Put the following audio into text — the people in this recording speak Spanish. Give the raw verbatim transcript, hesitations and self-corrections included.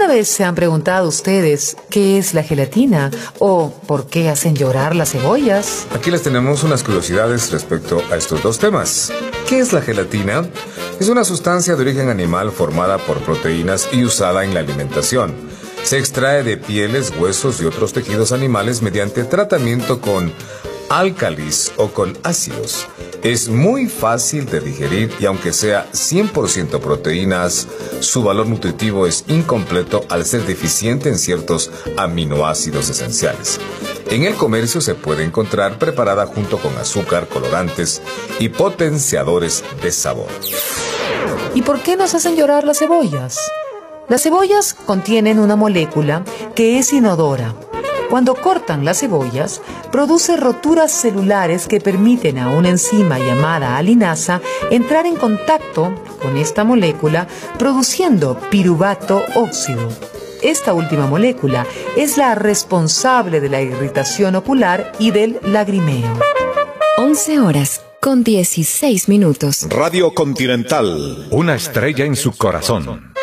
¿Alguna vez se han preguntado ustedes qué es la gelatina o por qué hacen llorar las cebollas? Aquí les tenemos unas curiosidades respecto a estos dos temas. ¿Qué es la gelatina? Es una sustancia de origen animal formada por proteínas y usada en la alimentación. Se extrae de pieles, huesos y otros tejidos animales mediante tratamiento con álcalis o con ácidos. Es muy fácil de digerir y aunque sea cien por ciento proteínas, su valor nutritivo es incompleto al ser deficiente en ciertos aminoácidos esenciales. En el comercio se puede encontrar preparada junto con azúcar, colorantes y potenciadores de sabor. ¿Y por qué nos hacen llorar las cebollas? Las cebollas contienen una molécula que es inodora. Cuando cortan las cebollas, produce roturas celulares que permiten a una enzima llamada alinasa entrar en contacto con esta molécula, produciendo piruvato óxido. Esta última molécula es la responsable de la irritación ocular y del lagrimeo. once horas con dieciséis minutos. Radio Continental. Una estrella en su corazón.